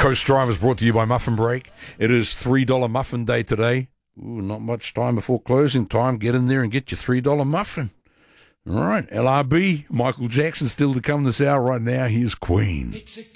Coast Drive is brought to you by Muffin Break. It is $3 muffin day today. Ooh, not much time before closing time. Get in there and get your $3 muffin. All right, LRB, Michael Jackson still to come this hour. Right now, here's Queen.